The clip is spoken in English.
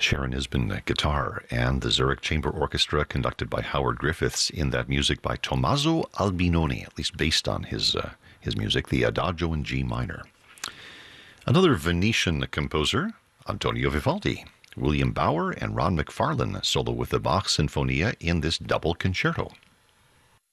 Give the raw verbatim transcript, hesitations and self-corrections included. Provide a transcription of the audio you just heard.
Sharon Isbin at guitar, and the Zurich Chamber Orchestra, conducted by Howard Griffiths, in that music by Tommaso Albinoni, at least based on his uh, his music, the Adagio in G minor. Another Venetian composer, Antonio Vivaldi. William Bauer and Ron McFarlane solo with the Bach Sinfonia in this double concerto.